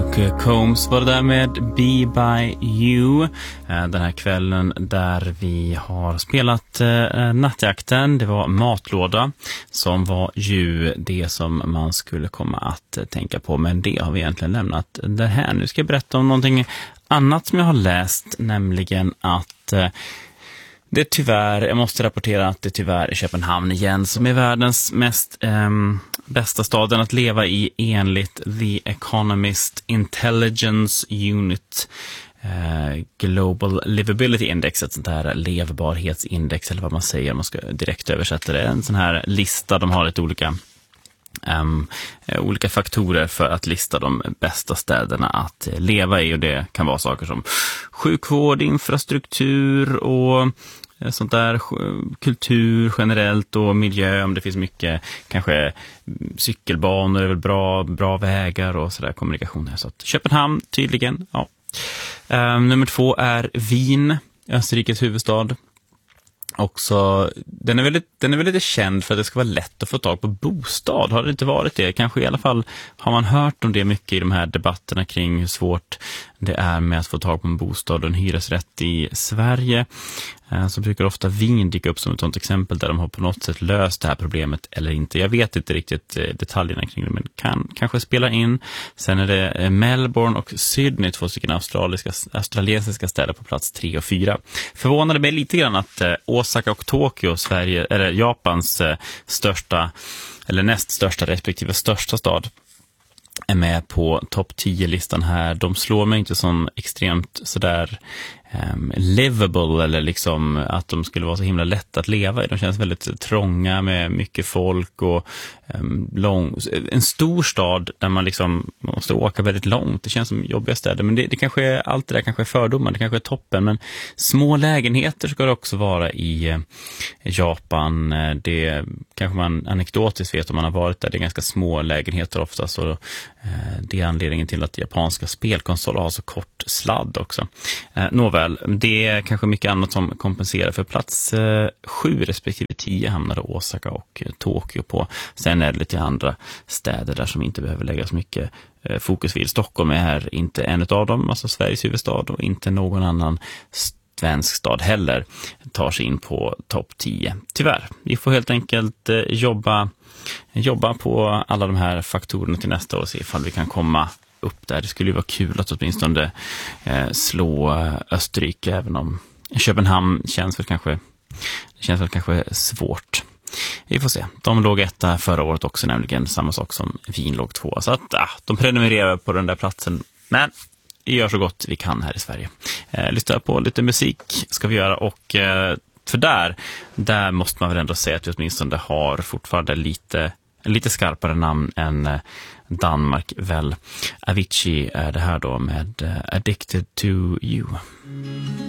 och Combs var det där med Be By You den här kvällen där vi har spelat Nattjakten. Det var Matlåda som var ju det som man skulle komma att tänka på, men det har vi egentligen lämnat det här. Nu ska jag berätta om någonting annat som jag har läst, nämligen att det tyvärr, jag måste rapportera att det tyvärr är Köpenhamn igen som är världens mest bästa staden att leva i enligt The Economist Intelligence Unit Global Livability Index, ett sånt här levbarhetsindex eller vad man säger om man ska direkt översätta det. En sån här lista, de har lite olika faktorer för att lista de bästa städerna att leva i, och det kan vara saker som sjukvård, infrastruktur och sånt där, kultur generellt och miljö, om det finns mycket, kanske cykelbanor är väl bra vägar och sådär, kommunikationer. Så att Köpenhamn tydligen, ja. Nummer 2 är Wien, Österrikes huvudstad. Också, den är väldigt känd för att det ska vara lätt att få tag på bostad. Har det inte varit det? Kanske i alla fall har man hört om det mycket i de här debatterna kring hur svårt det är med att få tag på en bostad och en hyresrätt i Sverige. Så brukar ofta Wien dyka upp som ett sådant exempel där de har på något sätt löst det här problemet eller inte. Jag vet inte riktigt detaljerna kring det, men kanske spela in. Sen är det Melbourne och Sydney, 2 stycken australiensiska städer på plats 3 och 4. Förvånade mig lite grann att Osaka och Tokyo, Japans största eller näst största respektive största stad, är med på topp 10-listan här. De slår mig inte som extremt sådär livable, eller liksom att de skulle vara så himla lätt att leva i. De känns väldigt trånga med mycket folk och en stor stad där man liksom måste åka väldigt långt. Det känns som jobbiga städer, men det kanske är, allt det där kanske är fördomar, det kanske är toppen, men små lägenheter ska det också vara i Japan. Det kanske man anekdotiskt vet om man har varit där. Det är ganska små lägenheter oftast, och det är anledningen till att japanska spelkonsoler har så kort sladd också. Nåväl, det är kanske mycket annat som kompenserar. För plats 7 respektive 10 hamnade Osaka och Tokyo på. Sen är det lite andra städer där som inte behöver lägga så mycket fokus vid. Stockholm är inte en av dem, alltså Sveriges huvudstad, och inte någon annan svensk stad heller tar sig in på topp 10. Tyvärr, vi får helt enkelt jobba på alla de här faktorerna till nästa år och se ifall vi kan komma upp där. Det skulle ju vara kul att åtminstone slå Österrike, även om Köpenhamn känns väl kanske svårt. Vi får se. De låg 1 förra året också, nämligen samma sak som Wien låg 2. Så att de prenumererar på den där platsen. Men vi gör så gott vi kan här i Sverige. Lyssna på lite musik ska vi göra, och för där måste man väl ändå säga att vi åtminstone har fortfarande lite skarpare namn än Danmark väl. Avicii är det här då med Addicted to You.